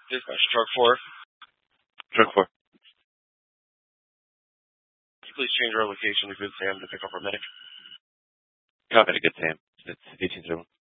Dispatch, truck 4. Truck 4. Please change our location to Good Sam to pick up our medic. Copy to Good Sam. It's 1801.